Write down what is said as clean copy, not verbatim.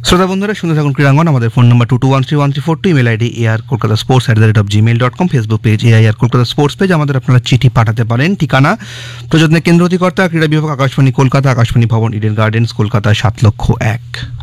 শ্রোতা বন্ধুরা, শুনে থাকুন ক্রীড়াঙ্গন। আমাদের phone number 22131342, email ID air@kolkata sports@gmail.com, Facebook page AIR Kolkata sports page. আমাদের আপনারা চিঠি পাঠাতে পারেন। ঠিকানা: প্রযত্নের কেন্দ্র অধিকর্তা, ক্রীড়া বিভাগ, আকাশবাণী কলকাতা, আকাশবাণী ভবন, ইডেন গার্ডেন্স, কলকাতা 7,01,000।